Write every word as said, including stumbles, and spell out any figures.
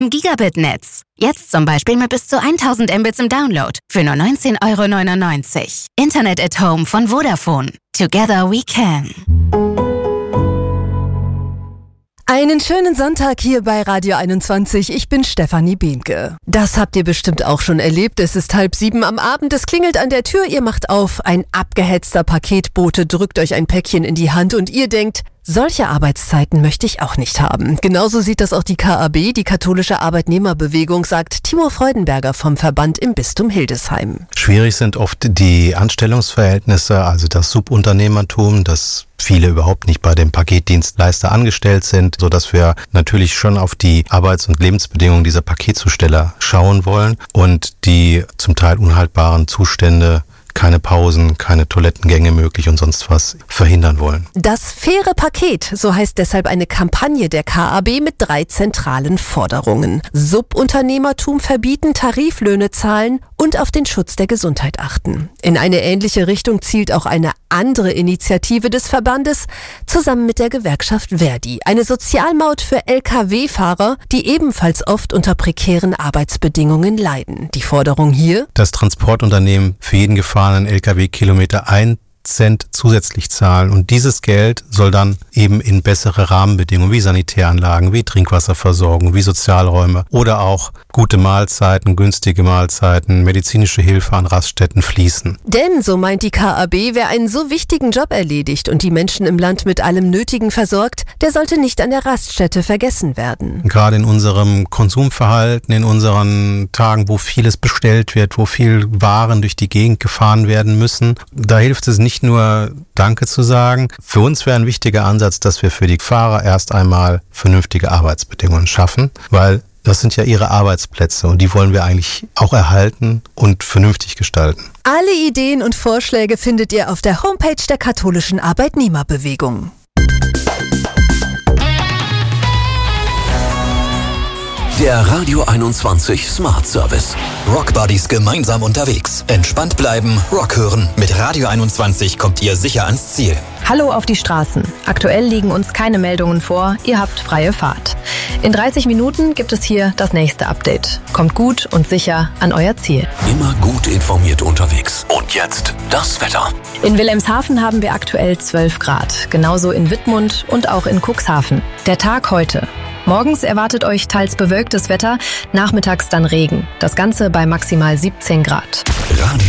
Gigabit-Netz. Jetzt zum Beispiel mit bis zu tausend Mbits im Download für nur neunzehn Euro neunundneunzig. Internet at Home von Vodafone. Together we can. Einen schönen Sonntag hier bei Radio einundzwanzig. Ich bin Stefanie Behnke. Das habt ihr bestimmt auch schon erlebt. Es ist halb sieben am Abend, es klingelt an der Tür, ihr macht auf, ein abgehetzter Paketbote drückt euch ein Päckchen in die Hand und ihr denkt, solche Arbeitszeiten möchte ich auch nicht haben. Genauso sieht das auch die K A B, die katholische Arbeitnehmerbewegung, sagt Timo Freudenberger vom Verband im Bistum Hildesheim. Schwierig sind oft die Anstellungsverhältnisse, also das Subunternehmertum, dass viele überhaupt nicht bei dem Paketdienstleister angestellt sind, sodass wir natürlich schon auf die Arbeits- und Lebensbedingungen dieser Paketzusteller schauen wollen und die zum Teil unhaltbaren Zustände, keine Pausen, keine Toilettengänge möglich und sonst was verhindern wollen. Das faire Paket, so heißt deshalb eine Kampagne der K A B mit drei zentralen Forderungen. Subunternehmertum verbieten, Tariflöhne zahlen und auf den Schutz der Gesundheit achten. In eine ähnliche Richtung zielt auch eine andere Initiative des Verbandes zusammen mit der Gewerkschaft Verdi. Eine Sozialmaut für L K W-Fahrer, die ebenfalls oft unter prekären Arbeitsbedingungen leiden. Die Forderung hier: Das Transportunternehmen für jeden gefahrenen L K W-Kilometer ein Cent zusätzlich zahlen und dieses Geld soll dann eben in bessere Rahmenbedingungen wie Sanitäranlagen, wie Trinkwasserversorgung, wie Sozialräume oder auch gute Mahlzeiten, günstige Mahlzeiten, medizinische Hilfe an Raststätten fließen. Denn, so meint die K A B, wer einen so wichtigen Job erledigt und die Menschen im Land mit allem Nötigen versorgt, der sollte nicht an der Raststätte vergessen werden. Gerade in unserem Konsumverhalten, in unseren Tagen, wo vieles bestellt wird, wo viel Waren durch die Gegend gefahren werden müssen, da hilft es nicht nur Danke zu sagen. Für uns wäre ein wichtiger Ansatz, dass wir für die Fahrer erst einmal vernünftige Arbeitsbedingungen schaffen, weil das sind ja ihre Arbeitsplätze und die wollen wir eigentlich auch erhalten und vernünftig gestalten. Alle Ideen und Vorschläge findet ihr auf der Homepage der katholischen Arbeitnehmerbewegung. Der Radio einundzwanzig Smart Service. Rock Buddies gemeinsam unterwegs. Entspannt bleiben, Rock hören. Mit Radio einundzwanzig kommt ihr sicher ans Ziel. Hallo auf die Straßen. Aktuell liegen uns keine Meldungen vor. Ihr habt freie Fahrt. In dreißig Minuten gibt es hier das nächste Update. Kommt gut und sicher an euer Ziel. Immer gut informiert unterwegs. Und jetzt das Wetter. In Wilhelmshaven haben wir aktuell zwölf Grad. Genauso in Wittmund und auch in Cuxhaven. Der Tag heute. Morgens erwartet euch teils bewölktes Wetter, nachmittags dann Regen. Das Ganze bei maximal siebzehn Grad. Radio